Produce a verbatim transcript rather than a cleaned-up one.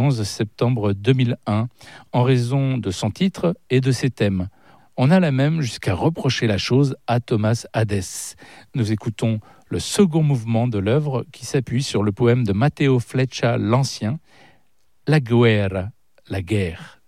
onze septembre deux mille un, en raison de son titre et de ses thèmes. On alla même jusqu'à reprocher la chose à Thomas Hadès. Nous écoutons le second mouvement de l'œuvre qui s'appuie sur le poème de Matteo Fleccia l'Ancien, La guerra, la guerre.